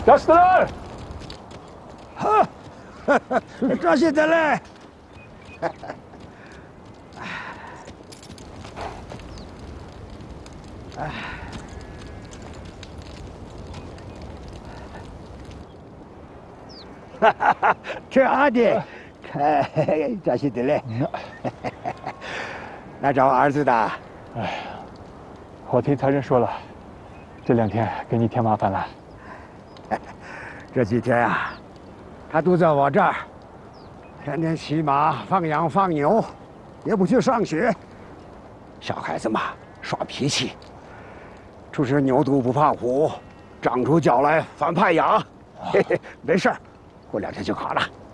扎西德勒， 哈，扎西德勒。这阿弟，扎西德勒，来找儿子的。 哎呀，我听财神说了，这2天给你添麻烦了。 这几天啊，他都在我这儿，天天骑马、放羊、放牛，也不去上学。小孩子嘛，耍脾气，就是牛犊不怕虎，长出脚来反派痒。嘿嘿，没事儿，过2天就好了。